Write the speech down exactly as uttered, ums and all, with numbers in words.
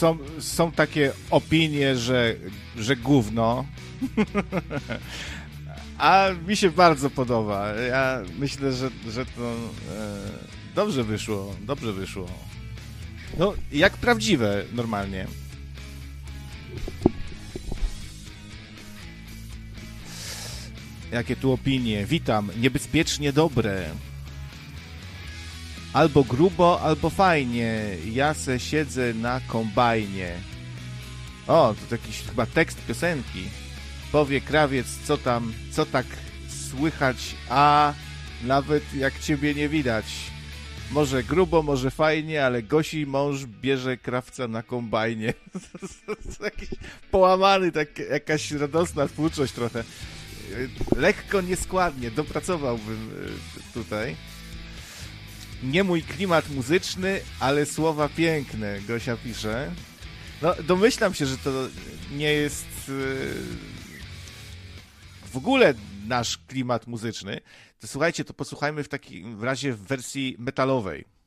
są, są takie opinie, że, że gówno. A mi się bardzo podoba. Ja myślę, że, że to e, dobrze wyszło. Dobrze wyszło. No, jak prawdziwe normalnie. Jakie tu opinie? Witam. Niebezpiecznie dobre. Albo grubo, albo fajnie. Ja se siedzę na kombajnie. O, to jakiś chyba tekst piosenki. Powie krawiec, co tam, co tak słychać, a nawet jak ciebie nie widać. Może grubo, może fajnie, ale Gosi mąż bierze krawca na kombajnie. Jakiś połamany, tak, jakaś radosna twórczość trochę. Lekko nieskładnie, dopracowałbym tutaj. Nie mój klimat muzyczny, ale słowa piękne, Gosia pisze. No, domyślam się, że to nie jest w ogóle nasz klimat muzyczny. To słuchajcie, to posłuchajmy w takim razie w wersji metalowej.